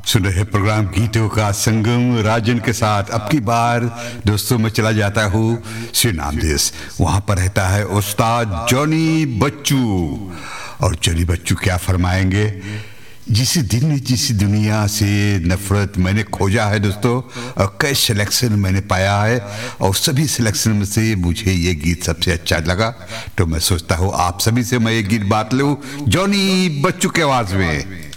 सुन रहे प्रोग्राम गीतों का संगम राजन के साथ। अब की बार दोस्तों मैं चला जाता हूँ श्री नामदेश। वहाँ पर रहता है उस्ताद जॉनी बच्चू। और जॉनी बच्चू क्या फरमाएंगे, जिस दिन जिस दुनिया से नफरत मैंने खोजा है दोस्तों, और कई सिलेक्शन मैंने पाया है, और सभी सिलेक्शन में से मुझे ये गीत सबसे अच्छा लगा। तो मैं सोचता हूँ आप सभी से मैं ये गीत बांट लूँ जॉनी बच्चू के आवाज़ में।